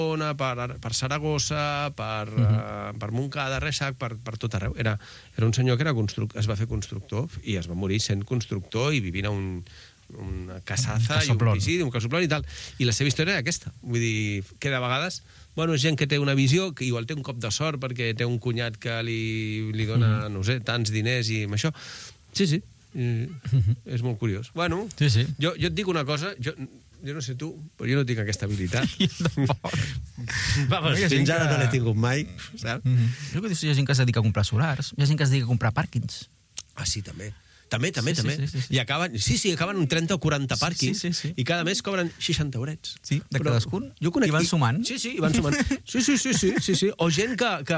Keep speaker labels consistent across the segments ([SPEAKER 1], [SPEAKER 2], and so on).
[SPEAKER 1] per Saragossa, per Montcada, Reixac, per tot arreu. Era un senyor que es va fer constructor i es va morir sent constructor i vivint a una casaza i un piscí, un casoplon i tal. I la seva història era aquesta. Vull dir, que de vegades, bueno, és gent que té una visió, que igual té un cop de sort perquè té un cunyat que li dona, no sé, tants diners i amb això. Sí. És molt curiós. Bueno, jo et dic una cosa, jo no sé tu, però jo no tinc aquesta habilitat. Vamos, fins ara no l'he tingut mai, saps?
[SPEAKER 2] Jo que hi ha gent que es dedica a comprar solars, hi ha gent que es dedica a comprar pàrquings.
[SPEAKER 1] Ah, sí, també. També. I acaben amb 30 o 40 pàrquings i cada mes cobren 60 eurets.
[SPEAKER 2] Sí, de cadascun. I van sumant.
[SPEAKER 1] Sí, van sumant. Sí. O gent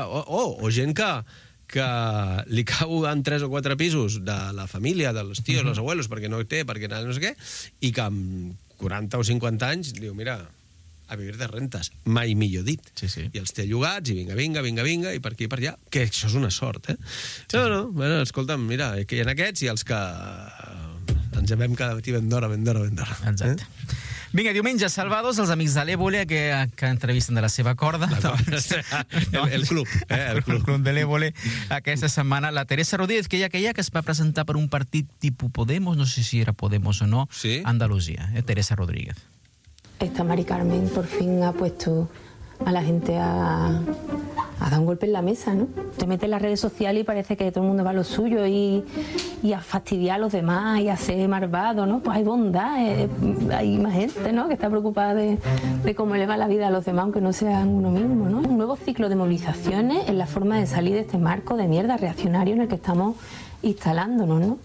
[SPEAKER 1] que li cauen 3 o 4 pisos de la família, dels tios, els abuelos, perquè no té, perquè no sé què, i que amb 40 o 50 anys diu, mira, a vivir de rentes, mai millor dit. I els té llogats, i vinga, i per aquí i per allà, que això és una sort, eh? No, bueno, escolta'm, mira, que hi ha aquests i els que ens llevem cada matí ben d'hora.
[SPEAKER 2] Exacte. Vinga, diumenge, Salvados, els amics de l'Évole, que entrevisten de la seva corda.
[SPEAKER 1] El club.
[SPEAKER 2] El club de l'Évole. Aquesta setmana, la Teresa Rodríguez, que es va presentar per un partit tipus Podemos, no sé si era Podemos o no, Andalucía, Teresa Rodríguez.
[SPEAKER 3] Esta Mari Carmen por fin ha puesto a la gente a dar un golpe en la mesa, ¿no? Te metes en las redes sociales y parece que todo el mundo va a lo suyo y a fastidiar a los demás y a ser malvado, ¿no? Pues hay bondad, hay más gente, ¿no? Que está preocupada de cómo le va la vida a los demás, aunque no sean uno mismo, ¿no? Un nuevo ciclo de movilizaciones es la forma de salir de este marco de mierda reaccionario en el que estamos instalándonos, ¿no?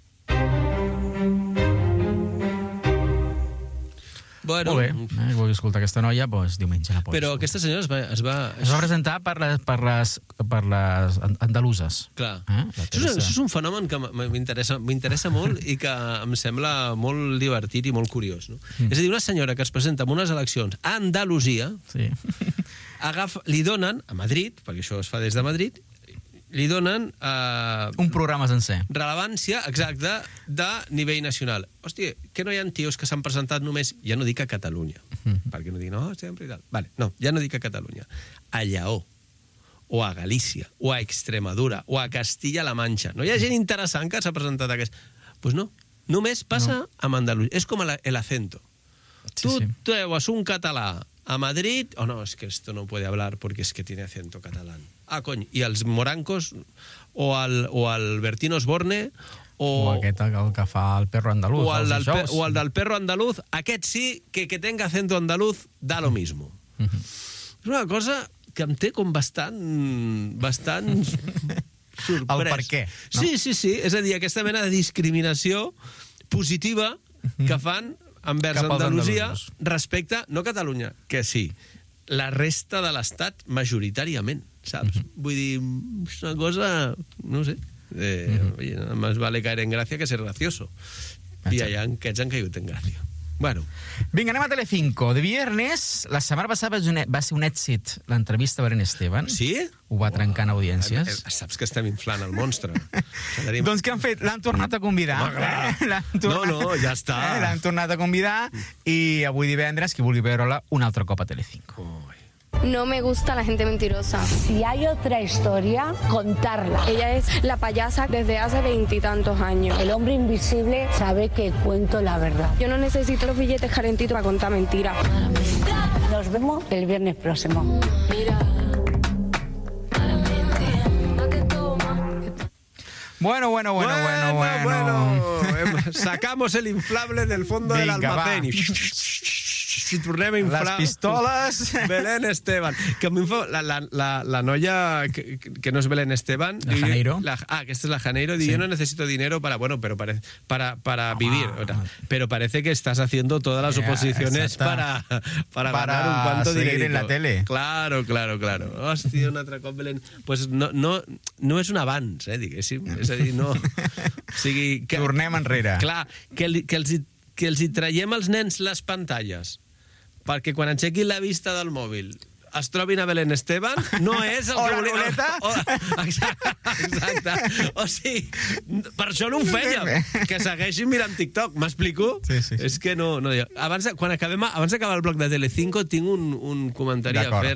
[SPEAKER 2] Bueno, molt bé, vull escoltar aquesta noia, doncs diumenge la pots.
[SPEAKER 1] Però aquesta senyora es va
[SPEAKER 2] presentar per les andaluses.
[SPEAKER 1] Clar. Això és un fenomen que m'interessa molt i que em sembla molt divertit i molt curiós. És a dir, una senyora que es presenta en unes eleccions a Andalusia, li donen, a Madrid, perquè això es fa des de Madrid, li donen
[SPEAKER 2] un programa sencer.
[SPEAKER 1] Rellevància, exacte, de nivell nacional. Hòstia, que no hi ha tios que s'han presentat només, ja no dic a Catalunya, perquè no dic, no, sempre i tal. Vale, no, ja no dic a Catalunya. A Lleó, o a Galícia, o a Extremadura, o a Castilla-La Manxa. No hi ha gent interessant que s'ha presentat aquest... Doncs no, només passa amb Andalusia. És com el acento. Tu treus un català a Madrid, no, es que esto no puede hablar porque es que tiene acento catalán. Ah, cony, i els morancos, o el Bertín Osborne, o
[SPEAKER 2] aquest, el que fa el perro andaluz,
[SPEAKER 1] o el del perro andaluz, aquest sí, que tenga acento andaluz, da lo mismo. És una cosa que em té com bastant sorprès.
[SPEAKER 2] El per què, no?
[SPEAKER 1] Sí, és a dir, aquesta mena de discriminació positiva que fan envers Andalusia respecte, no Catalunya, que sí, la resta de l'Estat majoritàriament, saps? Vull dir, és una cosa, no sé, más vale caer en gracia que ser gracioso. I allà aquests han caigut en gràcia. Bueno.
[SPEAKER 2] Vinga, anem a Telecinco. De viernes, la setmana passada va ser un èxit l'entrevista a Belén Esteban.
[SPEAKER 1] Sí?
[SPEAKER 2] Ho va trencar en audiències.
[SPEAKER 1] Saps que estem inflant el monstre.
[SPEAKER 2] Doncs què han fet? L'han tornat a convidar.
[SPEAKER 1] No, ja està.
[SPEAKER 2] L'han tornat a convidar i avui divendres, qui vulgui veure-la, un altre cop a Telecinco.
[SPEAKER 4] No me gusta la gente mentirosa.
[SPEAKER 3] Si hay otra historia, contarla.
[SPEAKER 4] Ella es la payasa desde hace 20 y tantos años.
[SPEAKER 3] El hombre invisible sabe que cuento la verdad.
[SPEAKER 4] Yo no necesito los billetes calentitos para contar mentiras.
[SPEAKER 3] Nos vemos el viernes próximo.
[SPEAKER 2] Bueno.
[SPEAKER 1] Sacamos el inflable del fondo del almacén. Si tornem a inflar...
[SPEAKER 2] Les pistoles...
[SPEAKER 1] Belén Esteban. Que a mi la noia que no és Belén Esteban...
[SPEAKER 2] La Janeiro.
[SPEAKER 1] Aquesta és la Janeiro. Diu, yo no necesito dinero para vivir. Pero parece que estás haciendo todas las oposiciones para ganar un cuanto de
[SPEAKER 2] seguir en la tele.
[SPEAKER 1] Claro. Hòstia, un altre cop Belén... Pues no és un abans, diguéssim. És a dir, no...
[SPEAKER 2] Tornem enrere.
[SPEAKER 1] Clar, que els hi traiem als nens les pantalles perquè quan aixequin la vista del mòbil es trobin a Belén Esteban no és el
[SPEAKER 2] o
[SPEAKER 1] que
[SPEAKER 2] la
[SPEAKER 1] volia...
[SPEAKER 2] ruleta.
[SPEAKER 1] Exacte. O sigui, per això no ho fèiem. Que segueixin mirant TikTok. M'explico?
[SPEAKER 2] Sí.
[SPEAKER 1] És que no... Abans d'acabar el bloc de Telecinco, tinc un comentari a fer